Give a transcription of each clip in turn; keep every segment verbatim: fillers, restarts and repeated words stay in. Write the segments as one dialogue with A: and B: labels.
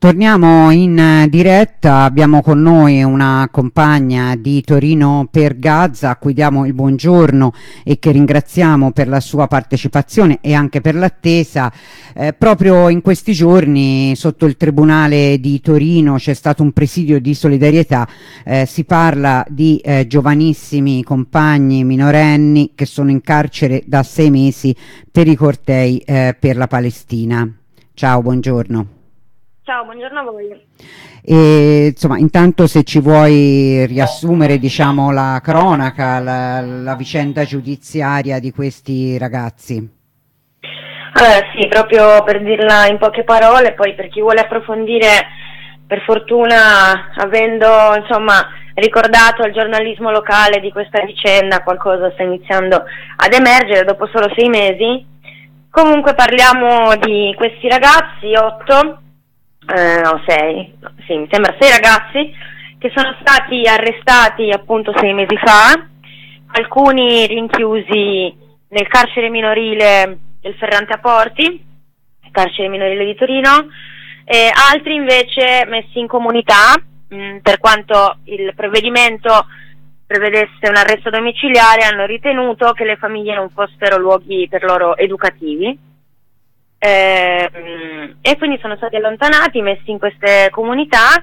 A: Torniamo in eh, diretta, abbiamo con noi una compagna di Torino per Gaza a cui diamo il buongiorno e che ringraziamo per la sua partecipazione e anche per l'attesa. Eh, proprio in questi giorni sotto il Tribunale di Torino c'è stato un presidio di solidarietà, eh, si parla di eh, giovanissimi compagni minorenni che sono in carcere da sei mesi per i cortei eh, per la Palestina. Ciao, buongiorno.
B: Ciao, buongiorno a voi.
A: E, insomma, intanto se ci vuoi riassumere, diciamo, la cronaca, la, la vicenda giudiziaria di questi ragazzi.
B: Allora, sì, proprio per dirla in poche parole, poi per chi vuole approfondire, per fortuna, avendo, insomma, ricordato al giornalismo locale di questa vicenda, qualcosa sta iniziando ad emergere dopo solo sei mesi. Comunque parliamo di questi ragazzi, otto, Eh, no, sei, no, sì, mi sembra sei ragazzi che sono stati arrestati appunto sei mesi fa, alcuni rinchiusi nel carcere minorile del Ferrante a Porti, carcere minorile di Torino, e altri invece messi in comunità, mh, per quanto il provvedimento prevedesse un arresto domiciliare, hanno ritenuto che le famiglie non fossero luoghi per loro educativi. Eh, e quindi sono stati allontanati, messi in queste comunità.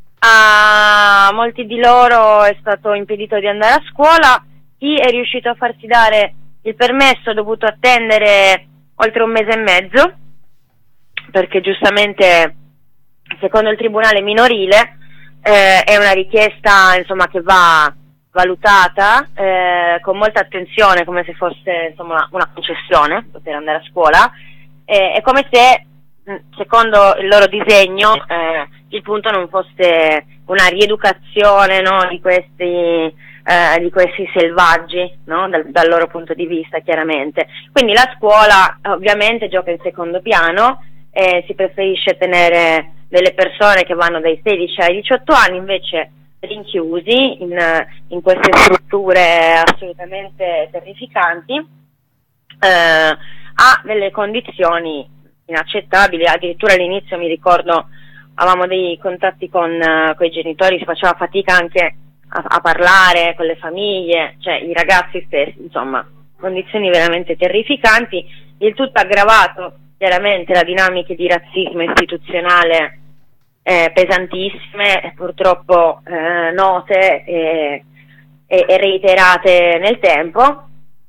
B: A molti di loro è stato impedito di andare a scuola. Chi è riuscito a farsi dare il permesso ha dovuto attendere oltre un mese e mezzo, perché giustamente secondo il tribunale minorile eh, è una richiesta, insomma, che va valutata eh, con molta attenzione, come se fosse, insomma, una concessione poter andare a scuola. Eh, è come se, secondo il loro disegno, eh, il punto non fosse una rieducazione, no, di questi eh, di questi selvaggi, no, dal, dal loro punto di vista, chiaramente. Quindi la scuola ovviamente gioca in secondo piano, eh, si preferisce tenere delle persone che vanno dai sedici ai diciotto anni invece rinchiusi in, in queste strutture assolutamente terrificanti, eh, ha delle condizioni inaccettabili. Addirittura all'inizio, mi ricordo, avevamo dei contatti con, uh, con i genitori, si faceva fatica anche a, a parlare con le famiglie, cioè i ragazzi stessi, insomma, condizioni veramente terrificanti, il tutto aggravato chiaramente da dinamiche di razzismo istituzionale eh, pesantissime, purtroppo eh, note e, e, e reiterate nel tempo.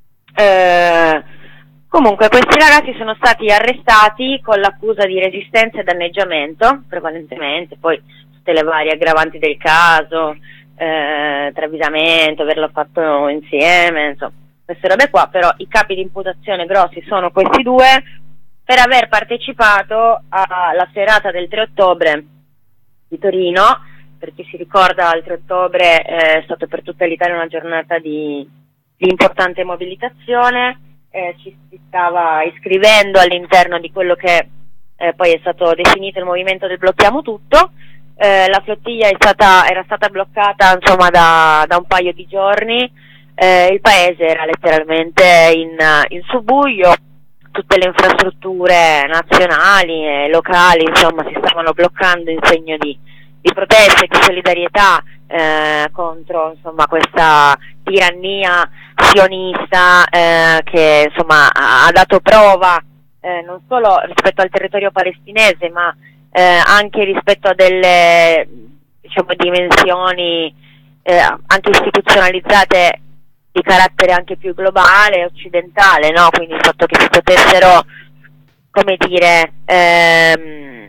B: Eh, Comunque questi ragazzi sono stati arrestati con l'accusa di resistenza e danneggiamento, prevalentemente, poi tutte le varie aggravanti del caso, eh, travisamento, averlo fatto insieme, insomma, queste robe qua, però i capi di imputazione grossi sono questi due per aver partecipato alla serata del tre ottobre di Torino. Per chi si ricorda, il tre ottobre è stato per tutta l'Italia una giornata di, di importante mobilitazione. Eh, ci si stava iscrivendo all'interno di quello che eh, poi è stato definito il movimento del blocchiamo tutto. Eh, la flottiglia è stata, era stata bloccata, insomma, da, da un paio di giorni. Eh, il paese era letteralmente in, in subbuglio, tutte le infrastrutture nazionali e locali, insomma, si stavano bloccando in segno di, di protesta e di solidarietà eh, contro, insomma, questa tirannia sionista eh, che, insomma, ha, ha dato prova eh, non solo rispetto al territorio palestinese, ma eh, anche rispetto a delle, diciamo, dimensioni eh, anche istituzionalizzate di carattere anche più globale, occidentale, no? Quindi il fatto che si potessero, come dire, ehm,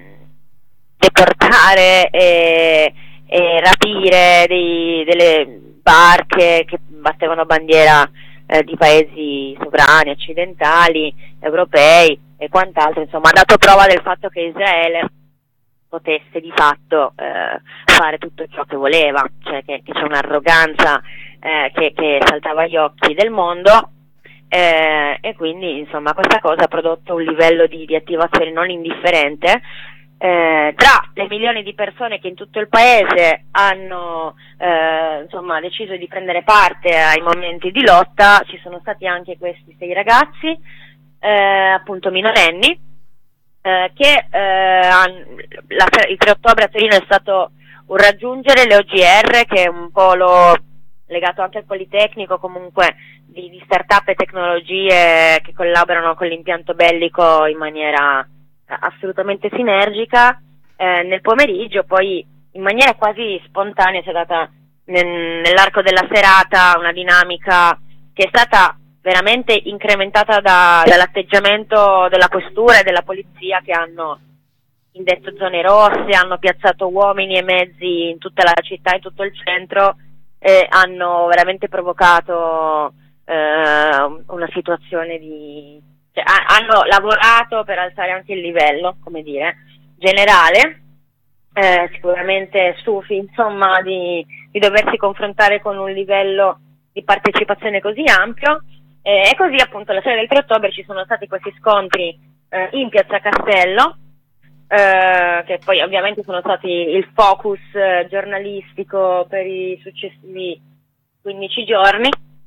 B: deportare e, e rapire dei, delle barche che battevano bandiera eh, di paesi sovrani, occidentali, europei e quant'altro, insomma, ha dato prova del fatto che Israele potesse di fatto eh, fare tutto ciò che voleva, cioè che, che c'è un'arroganza eh, che, che saltava agli occhi del mondo, eh, e quindi, insomma, questa cosa ha prodotto un livello di, di attivazione non indifferente. Eh, tra le milioni di persone che in tutto il paese hanno eh, insomma, deciso di prendere parte ai momenti di lotta, ci sono stati anche questi sei ragazzi, eh, appunto minorenni, eh, che eh, la, il tre ottobre a Torino è stato un raggiungere le O G R, che è un polo legato anche al Politecnico, comunque di, di start-up e tecnologie che collaborano con l'impianto bellico in maniera assolutamente sinergica. Eh, nel pomeriggio poi in maniera quasi spontanea si è data nel, nell'arco della serata una dinamica che è stata veramente incrementata da, dall'atteggiamento della questura e della polizia, che hanno indetto zone rosse, hanno piazzato uomini e mezzi in tutta la città, in tutto il centro, e hanno veramente provocato eh, una situazione di... cioè, ha, hanno lavorato per alzare anche il livello, come dire, generale, eh, sicuramente stufi, insomma, di, di doversi confrontare con un livello di partecipazione così ampio, eh, e così appunto la sera del tre ottobre ci sono stati questi scontri eh, in Piazza Castello, eh, che poi ovviamente sono stati il focus eh, giornalistico per i successivi quindici giorni,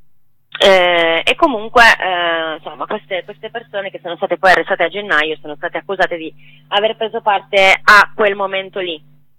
B: eh, e comunque eh, insomma queste, queste persone, che sono state poi arrestate a gennaio, sono state accusate di aver preso parte a quel momento lì.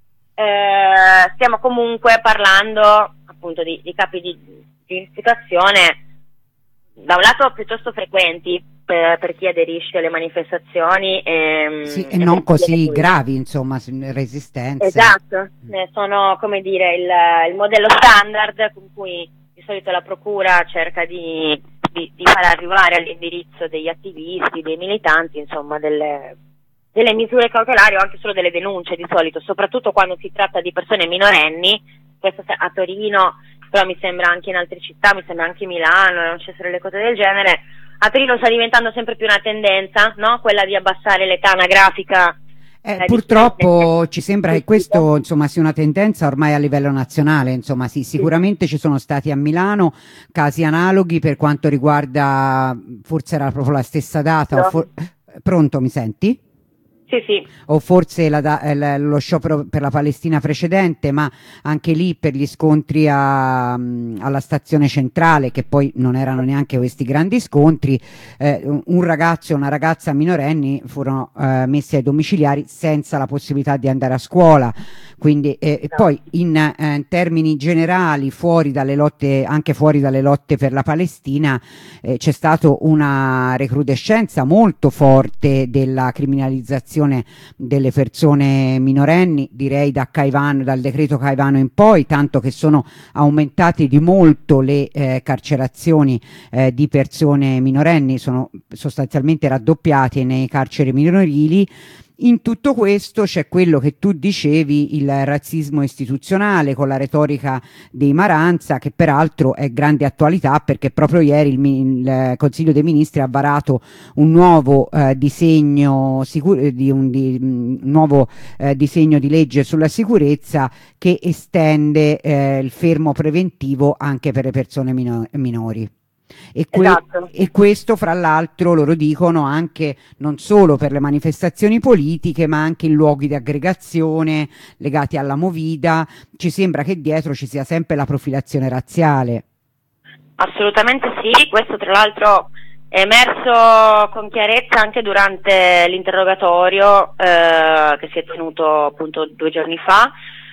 B: Eh, stiamo comunque parlando appunto di, di capi di, di istigazione, da un lato piuttosto frequenti per, per chi aderisce alle manifestazioni, e,
A: sì, e, e non così gravi, insomma, resistenze.
B: Esatto, eh, sono, come dire, il, il modello standard con cui di solito la procura cerca di, di, di far arrivare all'indirizzo degli attivisti, dei militanti, insomma, delle, delle misure cautelari o anche solo delle denunce, di solito, soprattutto quando si tratta di persone minorenni. Questo a Torino, però mi sembra anche in altre città, mi sembra anche Milano, non ci sono le cose del genere. A Torino sta diventando sempre più una tendenza, no? Quella di abbassare l'età anagrafica.
A: Eh, eh, purtroppo ci sembra che questo, insomma, sia una tendenza ormai a livello nazionale, insomma, sì, sicuramente ci sono stati a Milano casi analoghi per quanto riguarda, forse era proprio la stessa data, o for- pronto, mi senti?
B: Sì, sì.
A: O forse la, la, lo sciopero per la Palestina precedente, ma anche lì per gli scontri a, alla stazione centrale, che poi non erano neanche questi grandi scontri, eh, un ragazzo e una ragazza minorenni furono eh, messi ai domiciliari senza la possibilità di andare a scuola. Quindi eh, no. Poi in, eh, in termini generali, fuori dalle lotte, anche fuori dalle lotte per la Palestina, eh, c'è stata una recrudescenza molto forte della criminalizzazione delle persone minorenni, direi da Caivano, dal decreto Caivano in poi, tanto che sono aumentate di molto le eh, carcerazioni eh, di persone minorenni, sono sostanzialmente raddoppiate nei carceri minorili. In tutto questo c'è quello che tu dicevi, il razzismo istituzionale con la retorica dei Maranza, che peraltro è grande attualità perché proprio ieri il, il Consiglio dei Ministri ha varato un nuovo eh, disegno sicur- di un, di, un nuovo eh, disegno di legge sulla sicurezza che estende eh, il fermo preventivo anche per le persone mino- minori. E, que-
B: esatto.
A: e questo, fra l'altro, loro dicono anche non solo per le manifestazioni politiche, ma anche in luoghi di aggregazione legati alla movida. Ci sembra che dietro ci sia sempre la profilazione razziale.
B: Assolutamente sì, questo tra l'altro è emerso con chiarezza anche durante l'interrogatorio eh, che si è tenuto appunto due giorni fa.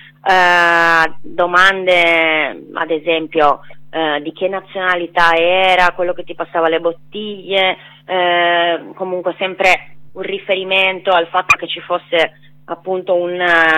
B: Eh, domande, ad esempio, Uh, di che nazionalità era, quello che ti passava le bottiglie, uh, comunque sempre un riferimento al fatto che ci fosse appunto un,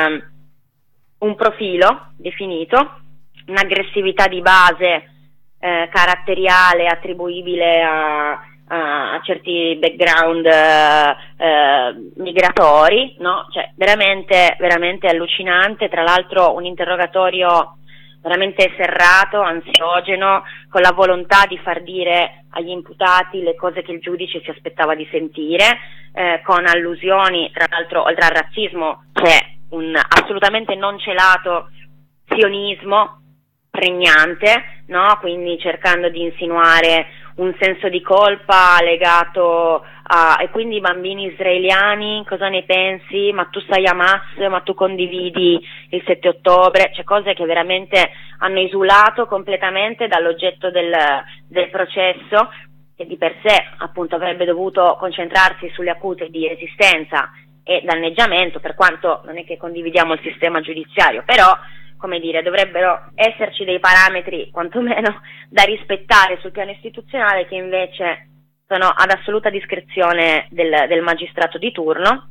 B: uh, un profilo definito, un'aggressività di base uh, caratteriale attribuibile a, a, a certi background uh, uh, migratori, no? Cioè veramente, veramente allucinante. Tra l'altro un interrogatorio veramente serrato, ansiogeno, con la volontà di far dire agli imputati le cose che il giudice si aspettava di sentire, eh, con allusioni, tra l'altro, oltre al razzismo, c'è un assolutamente non celato sionismo pregnante, no? Quindi cercando di insinuare un senso di colpa legato a, e quindi i bambini israeliani, cosa ne pensi? Ma tu stai a Hamas, ma tu condividi il sette ottobre, cioè cose che veramente hanno esulato completamente dall'oggetto del, del processo, che di per sé appunto avrebbe dovuto concentrarsi sulle accuse di resistenza e danneggiamento, per quanto non è che condividiamo il sistema giudiziario, però, come dire, dovrebbero esserci dei parametri quantomeno da rispettare sul piano istituzionale, che invece sono ad assoluta discrezione del, del magistrato di turno.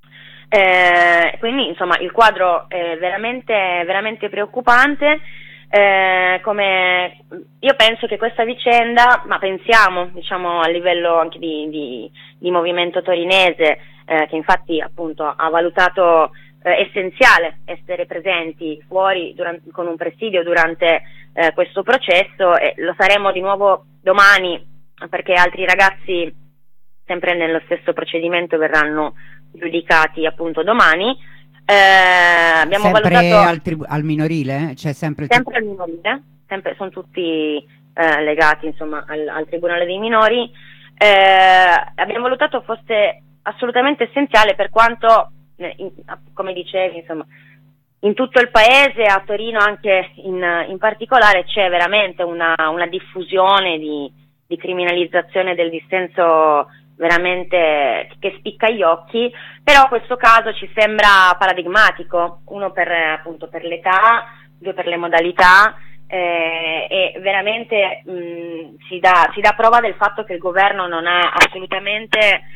B: Eh, quindi insomma il quadro è veramente, veramente preoccupante. Eh, come io penso che questa vicenda, ma pensiamo diciamo a livello anche di, di, di movimento torinese, eh, che infatti appunto ha valutato eh, essenziale essere presenti fuori durante, con un presidio durante eh, questo processo, e lo saremo di nuovo domani, perché altri ragazzi sempre nello stesso procedimento verranno giudicati appunto domani. Eh, abbiamo
A: sempre
B: valutato
A: al, tribu- al minorile? Cioè sempre,
B: sempre al minorile, sempre, sono tutti eh, legati insomma al, al Tribunale dei minori. Eh, abbiamo valutato fosse assolutamente essenziale, per quanto eh, in, come dicevi insomma in tutto il paese, a Torino anche in, in particolare, c'è veramente una, una diffusione di, di criminalizzazione del dissenso veramente che spicca gli occhi. Però questo caso ci sembra paradigmatico, uno per appunto per l'età, due per le modalità, eh, e veramente mh, si dà si dà prova del fatto che il governo non ha assolutamente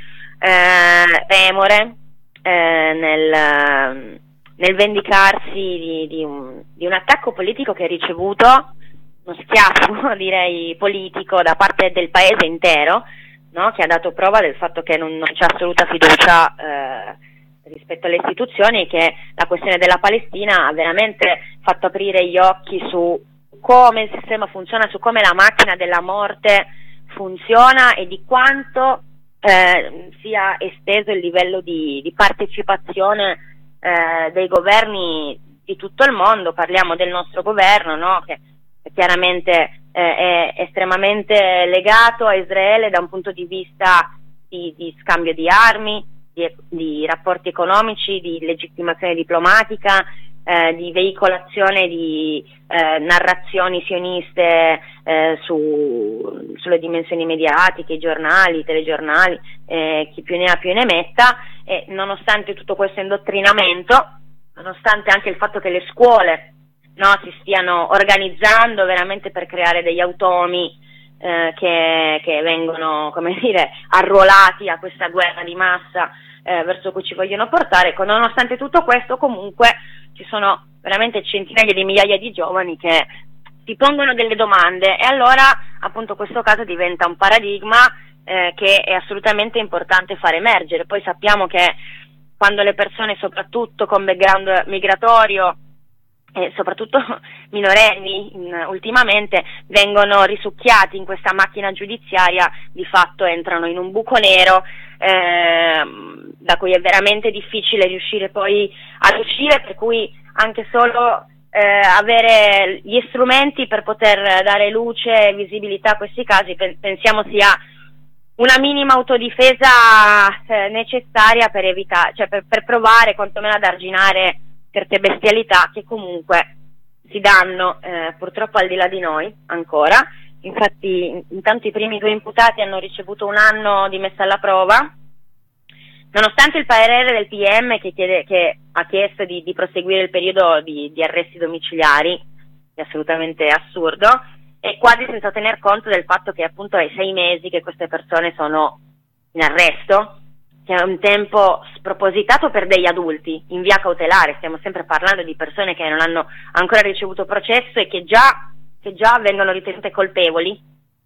B: eh, remore eh, nel nel vendicarsi di, di, un, di un attacco politico che ha ricevuto, uno schiaffo direi politico da parte del paese intero, no? Che ha dato prova del fatto che non, non c'è assoluta fiducia eh, rispetto alle istituzioni, e che la questione della Palestina ha veramente fatto aprire gli occhi su come il sistema funziona, su come la macchina della morte funziona, e di quanto eh, sia esteso il livello di, di partecipazione eh, dei governi di tutto il mondo. Parliamo del nostro governo, no? Che chiaramente eh, è estremamente legato a Israele da un punto di vista di, di scambio di armi, di, di rapporti economici, di legittimazione diplomatica, eh, di veicolazione di eh, narrazioni sioniste eh, su, sulle dimensioni mediatiche, i giornali, i telegiornali, eh, chi più ne ha più ne metta. E nonostante tutto questo indottrinamento, nonostante anche il fatto che le scuole no, si stiano organizzando veramente per creare degli automi eh, che, che vengono, come dire, arruolati a questa guerra di massa eh, verso cui ci vogliono portare, ecco, nonostante tutto questo comunque ci sono veramente centinaia di migliaia di giovani che si pongono delle domande, e allora appunto questo caso diventa un paradigma eh, che è assolutamente importante far emergere. Poi sappiamo che quando le persone, soprattutto con background migratorio e soprattutto minorenni in, ultimamente, vengono risucchiati in questa macchina giudiziaria, di fatto entrano in un buco nero eh, da cui è veramente difficile riuscire poi ad uscire, per cui anche solo eh, avere gli strumenti per poter dare luce e visibilità a questi casi pensiamo sia una minima autodifesa eh, necessaria per evitare, cioè per, per provare quantomeno ad arginare certe bestialità che comunque si danno eh, purtroppo al di là di noi ancora. Infatti intanto i primi due imputati hanno ricevuto un anno di messa alla prova, nonostante il parere del P M che, chiede, che ha chiesto di, di proseguire il periodo di, di arresti domiciliari, è assolutamente assurdo, e quasi senza tener conto del fatto che appunto è sei mesi che queste persone sono in arresto, che è un tempo spropositato per degli adulti in via cautelare. Stiamo sempre parlando di persone che non hanno ancora ricevuto processo e che già, che già vengono ritenute colpevoli,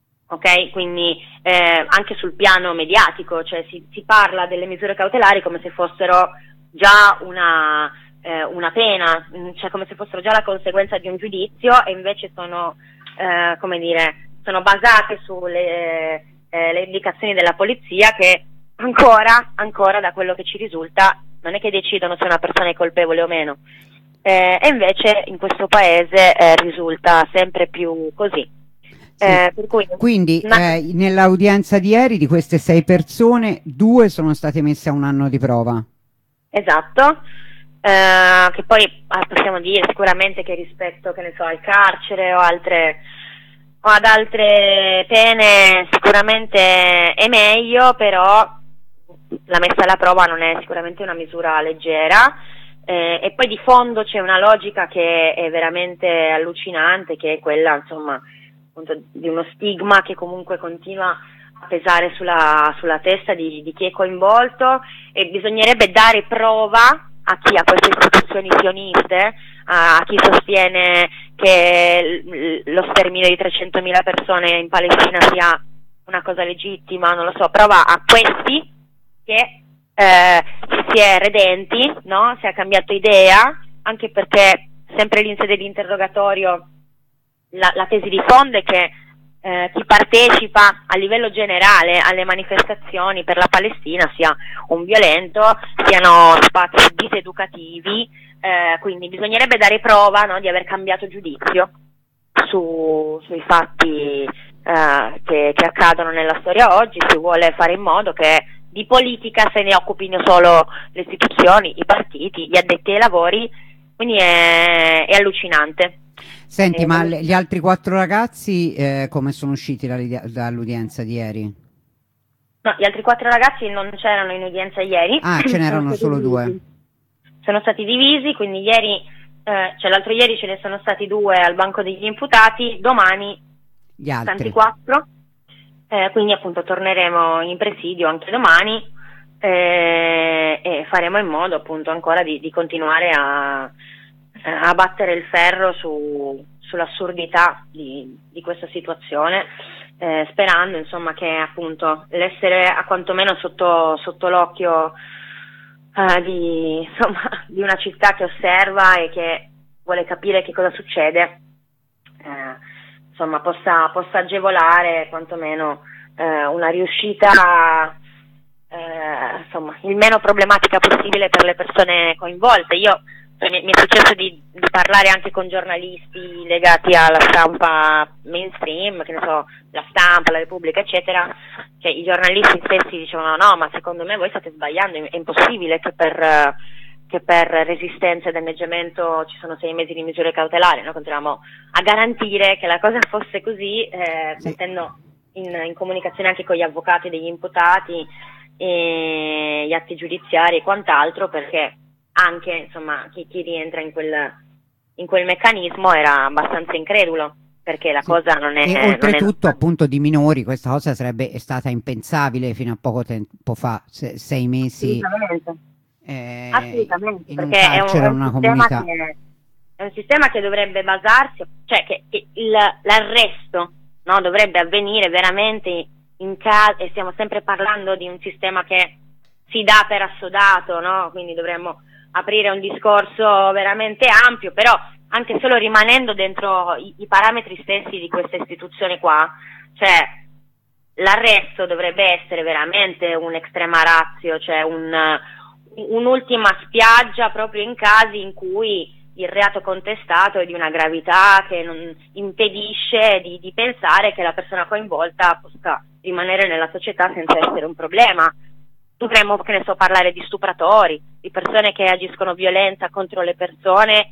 B: ok? Quindi eh, anche sul piano mediatico, cioè si, si parla delle misure cautelari come se fossero già una, eh, una pena, cioè come se fossero già la conseguenza di un giudizio, e invece sono, eh, come dire, sono basate sulle eh, le indicazioni della polizia, che ancora, ancora da quello che ci risulta non è che decidono se una persona è colpevole o meno, eh, e invece in questo paese eh, risulta sempre più così.
A: Sì.
B: Eh, per cui,
A: Quindi
B: una...
A: eh, nell'udienza di ieri di queste sei persone, due sono state messe a un anno di prova.
B: Esatto, eh, che poi ah, possiamo dire sicuramente che rispetto, che ne so, al carcere o altre o ad altre pene sicuramente è meglio, però la messa alla prova non è sicuramente una misura leggera, eh, e poi di fondo c'è una logica che è veramente allucinante, che è quella, insomma, appunto, di uno stigma che comunque continua a pesare sulla, sulla testa di, di chi è coinvolto, e bisognerebbe dare prova a chi ha queste istituzioni sioniste, a chi sostiene che lo sterminio di trecentomila persone in Palestina sia una cosa legittima, non lo so, prova a questi che eh, si è redenti, no? Si è cambiato idea, anche perché sempre lì in sede di interrogatorio la, la tesi di fondo è che eh, chi partecipa a livello generale alle manifestazioni per la Palestina sia un violento, siano spazi diseducativi, eh, quindi bisognerebbe dare prova, no, di aver cambiato giudizio su, sui fatti eh, che, che accadono nella storia oggi. Si vuole fare in modo che di politica se ne occupino solo le istituzioni, i partiti, gli addetti ai lavori, quindi è, è allucinante.
A: Senti,
B: eh,
A: ma gli altri quattro ragazzi eh, come sono usciti dall'udienza di ieri?
B: No, gli altri quattro ragazzi non c'erano in udienza ieri.
A: Ah, ce n'erano solo due.
B: Sono stati divisi, quindi ieri, eh, cioè l'altro ieri ce ne sono stati due al banco degli imputati, domani
A: gli altri
B: tanti quattro, eh, quindi appunto torneremo in presidio anche domani, eh, e faremo in modo appunto ancora di, di continuare a a battere il ferro su, sull'assurdità di, di questa situazione, eh, sperando insomma che appunto l'essere a quantomeno sotto, sotto l'occhio eh, di, insomma, di una città che osserva e che vuole capire che cosa succede, eh, insomma possa, possa agevolare quantomeno eh, una riuscita eh, insomma il meno problematica possibile per le persone coinvolte. Io Mi, mi è successo di, di parlare anche con giornalisti legati alla stampa mainstream, che ne so, la Stampa, la Repubblica, eccetera, cioè i giornalisti stessi dicevano no, ma secondo me voi state sbagliando, è impossibile che per, che per resistenza e danneggiamento ci sono sei mesi di misure cautelari. Noi continuiamo a garantire che la cosa fosse così, eh, sì, mettendo in, in comunicazione anche con gli avvocati degli imputati e gli atti giudiziari e quant'altro, perché anche insomma chi, chi rientra in quel, in quel meccanismo era abbastanza incredulo, perché la sì, cosa non è...
A: E oltretutto
B: non è...
A: appunto di minori questa cosa sarebbe è stata impensabile fino a poco tempo fa, se, sei mesi
B: assolutamente,
A: eh,
B: assolutamente
A: in
B: perché
A: un carcere,
B: è un,
A: una
B: un
A: comunità
B: che, è un sistema che dovrebbe basarsi, cioè che, che il, l'arresto, no, dovrebbe avvenire veramente in caso, e stiamo sempre parlando di un sistema che si dà per assodato, no? Quindi dovremmo aprire un discorso veramente ampio, però anche solo rimanendo dentro i, i parametri stessi di questa istituzione qua, cioè l'arresto dovrebbe essere veramente un extrema ratio, cioè un, un'ultima spiaggia proprio in casi in cui il reato contestato è di una gravità che non impedisce di, di pensare che la persona coinvolta possa rimanere nella società senza essere un problema. Dovremmo, che ne so, parlare di stupratori, di persone che agiscono violenza contro le persone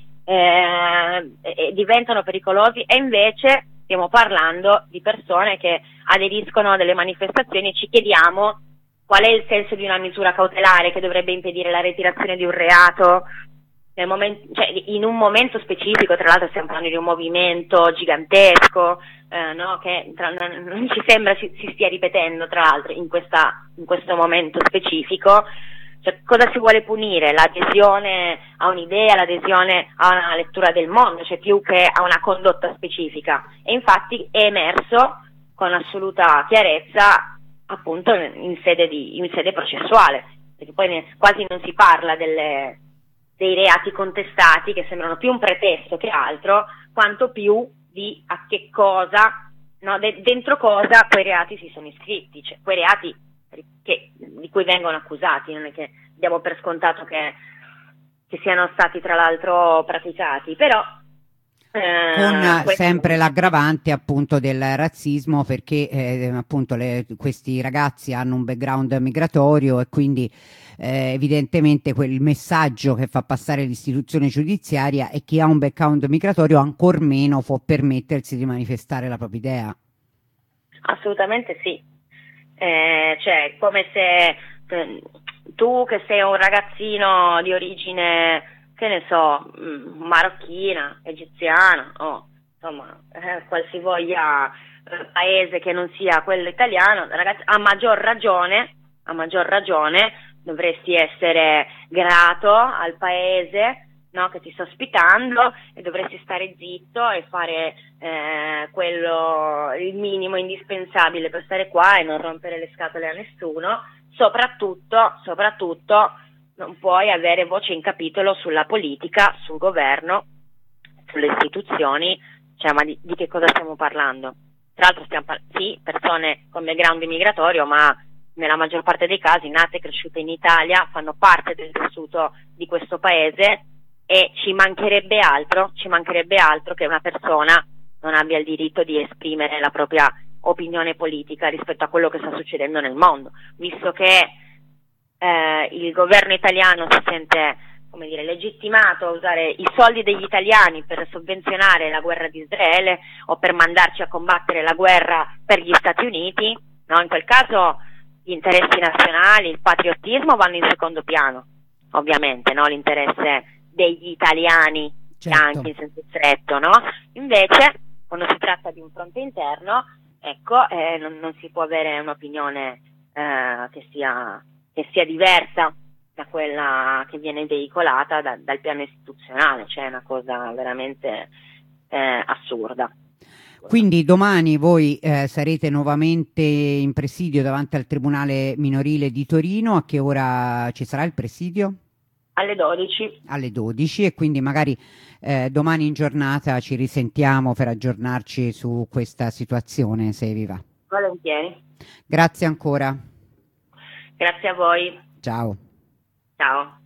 B: eh, e diventano pericolosi, e invece stiamo parlando di persone che aderiscono a delle manifestazioni e ci chiediamo qual è il senso di una misura cautelare che dovrebbe impedire la ritirazione di un reato nel momento, cioè in un momento specifico. Tra l'altro stiamo parlando di un movimento gigantesco, eh, no? Che tra, non ci sembra si, si stia ripetendo tra l'altro in, questa, in questo momento specifico. Cioè, cosa si vuole punire? L'adesione a un'idea, l'adesione a una lettura del mondo, cioè più che a una condotta specifica. E infatti è emerso con assoluta chiarezza appunto in sede, di, in sede processuale, perché poi ne, quasi non si parla delle dei reati contestati, che sembrano più un pretesto che altro, quanto più di a che cosa, no, de- dentro cosa quei reati si sono iscritti, cioè quei reati che, di cui vengono accusati. Non è che diamo per scontato che, che siano stati tra l'altro praticati, però
A: eh, con questo... sempre l'aggravante appunto del razzismo, perché eh, appunto le, questi ragazzi hanno un background migratorio e quindi Eh, evidentemente quel messaggio che fa passare l'istituzione giudiziaria è: chi ha un background migratorio ancor meno può permettersi di manifestare la propria idea.
B: Assolutamente sì, eh, cioè come se Te- tu che sei un ragazzino di origine, che ne so, mh, marocchina, egiziana, o insomma, eh, qualsivoglia eh, paese che non sia quello italiano, ragazzi, a maggior ragione, a maggior ragione dovresti essere grato al paese, no, che ti sta ospitando, e dovresti stare zitto e fare eh, quello, il minimo indispensabile per stare qua e non rompere le scatole a nessuno. Soprattutto, soprattutto non puoi avere voce in capitolo sulla politica, sul governo, sulle istituzioni, cioè ma di, di che cosa stiamo parlando? Tra l'altro stiamo par- sì, persone con background migratorio, ma nella maggior parte dei casi nate e cresciute in Italia, fanno parte del tessuto di questo paese, e ci mancherebbe altro, ci mancherebbe altro che una persona non abbia il diritto di esprimere la propria opinione politica rispetto a quello che sta succedendo nel mondo, visto che eh, il governo italiano si sente, come dire, legittimato a usare i soldi degli italiani per sovvenzionare la guerra di Israele o per mandarci a combattere la guerra per gli Stati Uniti, no? In quel caso gli interessi nazionali, il patriottismo vanno in secondo piano, ovviamente, no? L'interesse degli italiani,
A: Certo.
B: anche in senso stretto, no? Invece, quando si tratta di un fronte interno, ecco, eh, non, non si può avere un'opinione eh, che sia, che sia diversa da quella che viene veicolata da, dal piano istituzionale, cioè è una cosa veramente eh, assurda.
A: Quindi domani voi eh, sarete nuovamente in presidio davanti al Tribunale minorile di Torino. A che ora ci sarà il presidio?
B: Alle dodici.
A: Alle dodici, e quindi magari eh, domani in giornata ci risentiamo per aggiornarci su questa situazione, se vi va.
B: Volentieri.
A: Grazie ancora.
B: Grazie a voi.
A: Ciao.
B: Ciao.